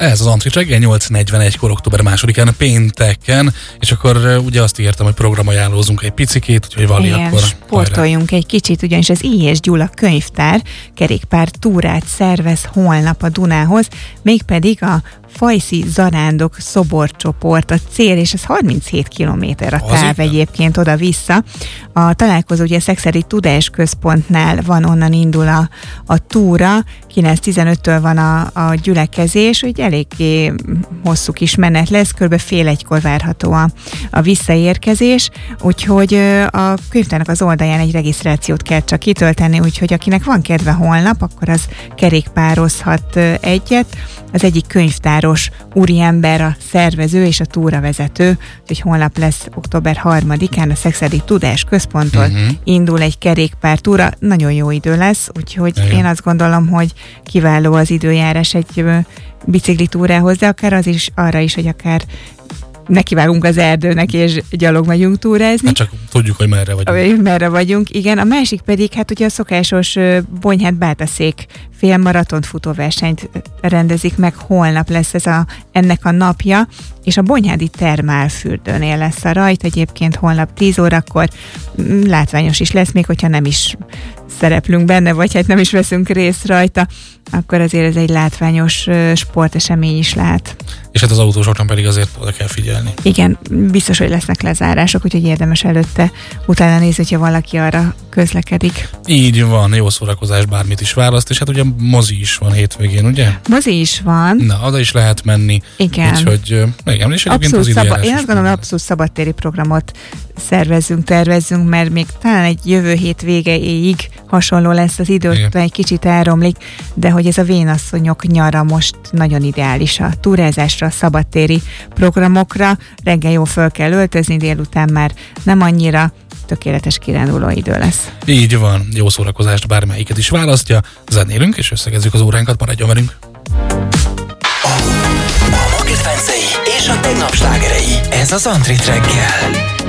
Ez az Antrit reggel 8:41-kor október 2-án pénteken, és akkor ugye azt ígértem, hogy programajánlózunk egy picikét, úgyhogy Vali, igen, akkor sportoljunk egy kicsit, ugyanis az I.S. Gyula könyvtár kerékpár túrát szervez holnap a Dunához, mégpedig a Fajszi Zarándok szoborcsoport a cél, és ez 37 kilométer a táv egyébként oda-vissza. A találkozó ugye a Szekszeri Tudásközpontnál van, onnan indul a túra, 9:15-től van a gyülekezés, hogy eléggé hosszú kis menet lesz, kb. Fél egykor várható a visszaérkezés, úgyhogy a könyvtárnak az oldalán egy regisztrációt kell csak kitölteni, úgyhogy akinek van kedve holnap, akkor az kerékpározhat egyet. Az egyik könyvtáros úriember a szervező és a túravezető, hogy holnap lesz október 3-án a Szekszeri Tudásközponttól indul egy kerékpártúra, nagyon jó idő lesz, úgyhogy én azt gondolom, hogy kiváló az időjárás egy biciklitúrához, de akár az is arra is, hogy akár nekivágunk az erdőnek, és gyalog megyünk túrázni. Hát csak tudjuk, hogy merre vagyunk. Igen. A másik pedig, hát ugye a szokásos Bonyhád-Bátaszék félmaratont futóversenyt rendezik meg, holnap lesz ennek a napja, és a Bonyhádi Termálfürdőnél lesz a rajt, egyébként holnap 10 órakor látványos is lesz, még hogyha nem is szereplünk benne, vagy hát nem is veszünk részt rajta, akkor azért ez egy látványos sportesemény is lehet. És hát az autósoknak pedig azért oda kell figyelni. Igen, biztos, hogy lesznek lezárások, úgyhogy érdemes előtte utána nézni, hogyha valaki arra közlekedik. Így van, jó szórakozás, bármit is választ, és hát ugye mozi is van hétvégén, ugye? Mozi is van. Na, oda is lehet menni. Igen. Úgyhogy igen, és egyébként az időjárás. Én azt gondolom, abszolút szabadtéri programot tervezzünk, mert még talán egy jövő hét végéig hasonló lesz az idő, egy kicsit elromlik, de hogy ez a vénasszonyok nyara most nagyon ideális a túrázásra, a szabadtéri programokra. Reggel jól föl kell öltözni, délután már nem annyira, tökéletes kiránduló idő lesz. Így van, jó szórakozást bármelyiket is választja, zenélünk és összegezzük az óránkat, maradjon velünk. A ma kedvencei és a tegnap slágerei. Ez az Antrit reggel.